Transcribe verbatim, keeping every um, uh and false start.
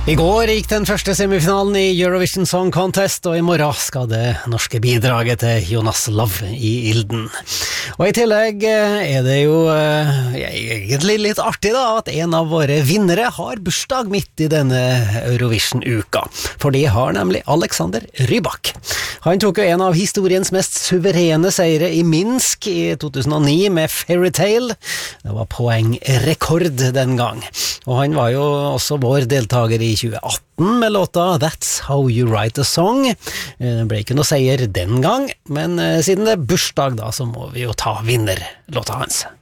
I går gikk den første semifinalen i Eurovision Song Contest, og i morgen skal det norske bidraget til Jonas Love i Ilden. Og i tillegg er det jo egentlig litt artig da, at en av våre vinnere har bursdag midt i denne Eurovision-uka, for de har nemlig Alexander Rybak. Han tok jo en av historiens mest suverene seire i Minsk i to tusen og ni med Fairytale. Det var poengrekord den gang. Og han var jo også vår deltager i tjue atten med låta That's How You Write a Song. Det ble ikke noe seier den gang, men siden det er bursdag da, så må vi jo ta vinnerlåta hans.